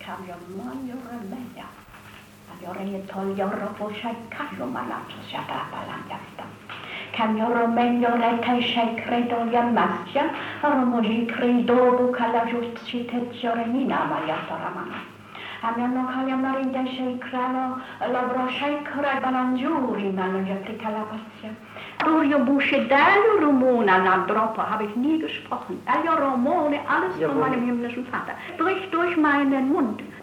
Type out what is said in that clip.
kam jo monjore meja. Jore tol joro posai kaso malatsa sieltä palanjasta. Kam joro menjore teisei kredo ja mäsja. Romoji kredo bukala just sitet jore minama jastaramana. Amiano kaljamarin teisei kralo labro sheikrai balanjuri mannen ja prikalapatsia. Rojo busche dälu rumona na droppa habe ich nie gesprochen. Romone, alles von meinem himmlischen Vater. Bricht durch meinen Mund.